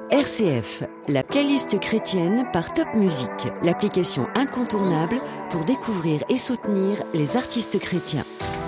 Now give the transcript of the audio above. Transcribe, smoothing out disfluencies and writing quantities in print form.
RCF, la playlist chrétienne par Top Music, l'application incontournable pour découvrir et soutenir les artistes chrétiens.